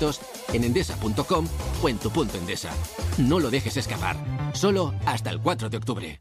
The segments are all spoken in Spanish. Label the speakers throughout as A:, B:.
A: créditos en endesa.com o en tu punto Endesa. No lo dejes escapar. Solo hasta el 4 de octubre.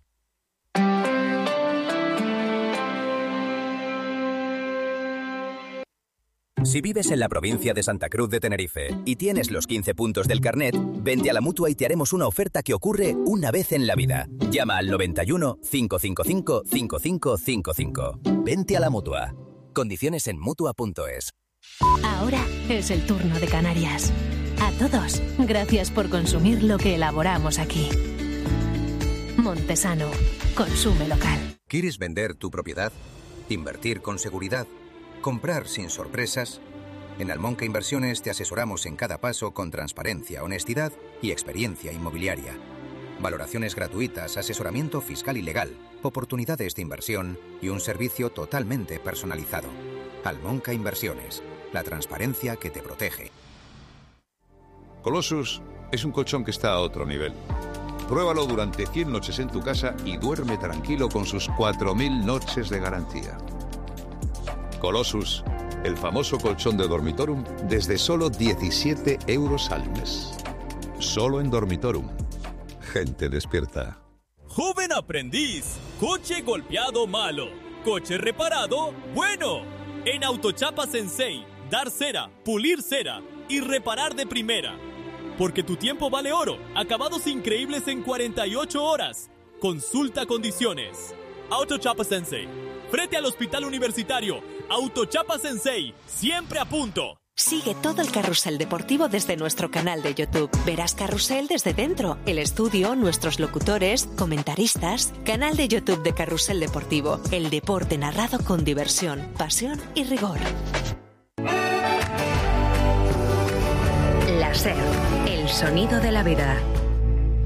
B: Si vives en la provincia de Santa Cruz de Tenerife y tienes los 15 puntos del carnet, vente a la Mutua y te haremos una oferta que ocurre una vez en la vida. Llama al 91 555 5555. Vente a la Mutua. Condiciones en Mutua.es.
C: Ahora es el turno de Canarias. A todos, gracias por consumir lo que elaboramos aquí. Montesano, consume local.
D: ¿Quieres vender tu propiedad? ¿Invertir con seguridad? ¿Comprar sin sorpresas? En Almonca Inversiones te asesoramos en cada paso con transparencia, honestidad y experiencia inmobiliaria. Valoraciones gratuitas, asesoramiento fiscal y legal, oportunidades de inversión y un servicio totalmente personalizado. Almonca Inversiones, la transparencia que te protege.
E: Colossus es un colchón que está a otro nivel. Pruébalo durante 100 noches en tu casa y duerme tranquilo con sus 4.000 noches de garantía. Colossus, el famoso colchón de Dormitorum, desde solo 17 euros al mes. Solo en Dormitorum. Gente despierta.
F: Joven aprendiz, coche golpeado malo, coche reparado bueno. En Autochapa Sensei, dar cera, pulir cera y reparar de primera. Porque tu tiempo vale oro, acabados increíbles en 48 horas. Consulta condiciones. Autochapa Sensei, frente al Hospital Universitario. Autochapa Sensei, siempre a punto.
C: Sigue todo el carrusel deportivo desde nuestro canal de YouTube. Verás Carrusel desde dentro, el estudio, nuestros locutores, comentaristas. Canal de YouTube de Carrusel Deportivo. El deporte narrado con diversión, pasión y rigor.
G: La SER, el sonido de la vida.